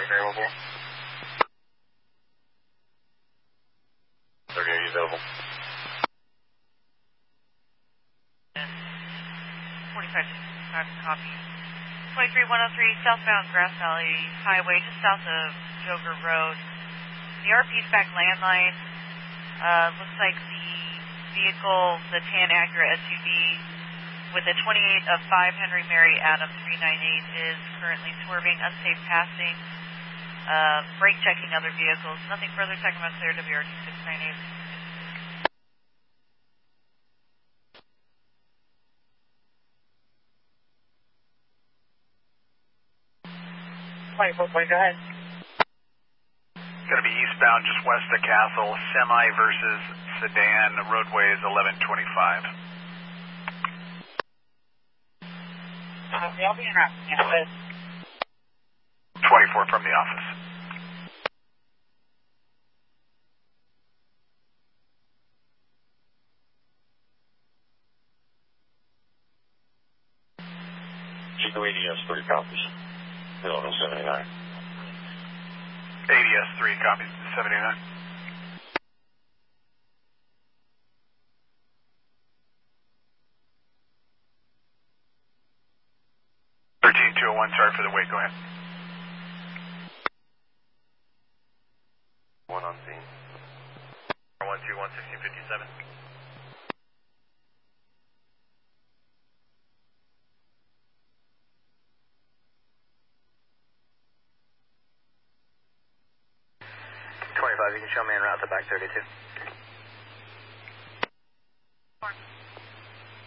available. 38 available. 45 copy. 23103 southbound Grass Valley Highway, just south of Joker Road. The RP-SPAC landline, looks like the vehicle, the tan Acura SUV, with a 28 of 5 Henry Mary Adams 398 is currently swerving, unsafe passing, brake checking other vehicles. Nothing further, Sacramento clear, WRT 698. 24 point, go ahead. Going to be eastbound just west of Castle, semi versus sedan, roadway is 1125. I'll be in route from the office. 24 from the office. Chico ADS 3 copies. 1179. ADS 3 copies 79. Sorry for the wait, go ahead. One on scene. 121 1657. You can show me en route to back 32.